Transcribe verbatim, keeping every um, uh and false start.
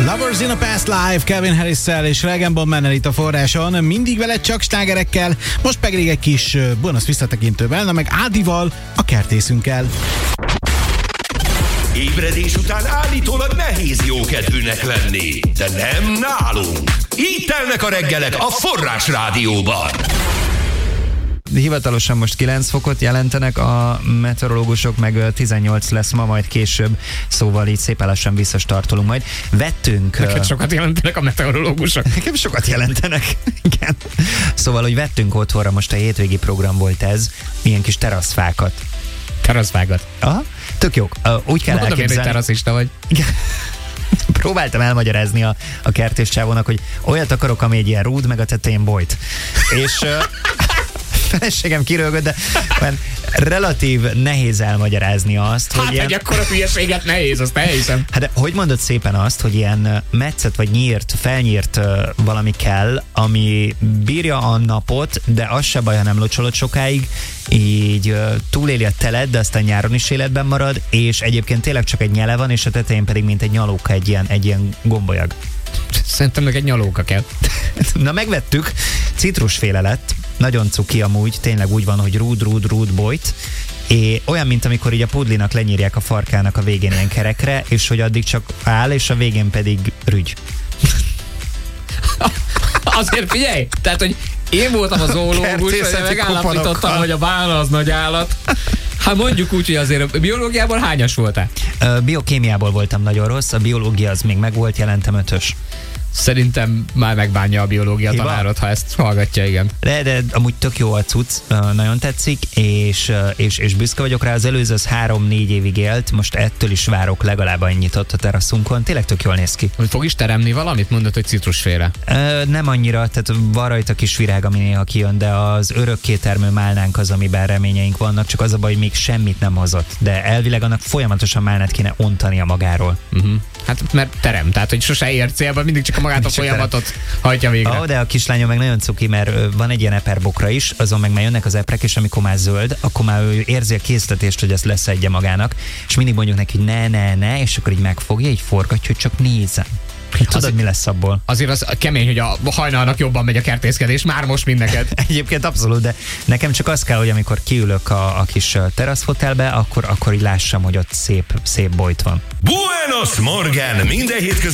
Lovers in a Past Life, Calvin Harris-szel és Regenbon Mennel itt a Forráson. Mindig veled csak slágerekkel, most pedig egy kis bónusz visszatekintővel, na meg Ádival, a kertészünkkel. Ébredés után állítólag nehéz jókedvűnek lenni, de nem nálunk. Így telnek a reggelek a Forrás Rádióban. Hivatalosan most kilenc fokot jelentenek a meteorológusok, meg tizennyolc lesz ma, majd később, szóval így szépen lassan visszastartolunk majd. Vettünk... Neked sokat jelentenek a meteorológusok? Nekem sokat jelentenek, igen. Szóval, hogy vettünk otthonra, most a hétvégi program volt ez, ilyen kis teraszfákat. Teraszfákat? Aha, tök jók. Úgy kell Mondom, elképzelni... hogy teraszista vagy. Igen. Próbáltam elmagyarázni a, a kertészcsávónak, hogy olyat akarok, ami egy ilyen rúd, meg a tetején bojt. És... feleségem kirölgött, de relatív nehéz elmagyarázni azt, hát, hogy ilyen... egy akkora hülyeséget nehéz, azt elhiszem. Hát de hogy mondod szépen azt, hogy ilyen metszet vagy nyírt, felnyírt uh, valami kell, ami bírja a napot, de az se baj, ha nem locsolod sokáig, így uh, túléli a telet, de aztán nyáron is életben marad, és egyébként tényleg csak egy nyele van, és a tetején pedig mint egy nyalóka, egy ilyen, egy ilyen gombolyag. Szerintem meg egy nyalóka kell. Na megvettük, citrusféle lett, nagyon cuki amúgy, tényleg úgy van, hogy rúd, rúd, rúd, bojt, és olyan, mint amikor így a pudlinak lenyírják a farkának a végén ilyen kerekre, és hogy addig csak áll, és a végén pedig rügy. Azért figyelj, tehát, hogy én voltam az zoológus, hogy megállapítottam, hogy a bálna az nagy állat. Hát mondjuk úgy, hogy azért a biológiából hányas voltál? Biokémiából voltam nagyon rossz, a biológia az még meg volt, jelentem ötös. Szerintem már megbánja a biológia Hiba? tanárod, ha ezt hallgatja, igen. De, de amúgy tök jó a cucc, nagyon tetszik, és, és, és büszke vagyok rá. Az előző az három-négy évig élt, most ettől is várok legalább annyit ott a teraszunkon. Tényleg tök jól néz ki. Hogy fog is teremni valamit? Mondod, hogy citrusféle. Nem annyira, tehát van rajta kis virág, ami néha kijön, de az örökkétermő málnánk az, amiben reményeink vannak, csak az a baj, hogy még semmit nem hozott. De elvileg annak folyamatosan málnát kéne ontania magáról. Uh-huh. Hát mert terem, tehát hogy sose ér célba, mindig csak a magát a folyamatot hajtja végre. Oh, de a kislányom meg nagyon cuki, mert van egy ilyen eperbokra is, azon meg már jönnek az eprek, és amikor már zöld, akkor már ő érzi a késztetést, hogy ezt leszedje magának, és mindig mondjuk neki, hogy ne, ne, ne, és akkor így megfogja, így forgatja, hogy csak nézem. Tudod, az, mi lesz abból? Azért az kemény, hogy a hajnalnak jobban megy a kertészkedés, már most mind neked. Egyébként abszolút, de nekem csak az kell, hogy amikor kiülök a, a kis teraszfotelbe, akkor, akkor így lássam, hogy ott szép, szép bojt van. Buenos Morgen! Minden hétköznap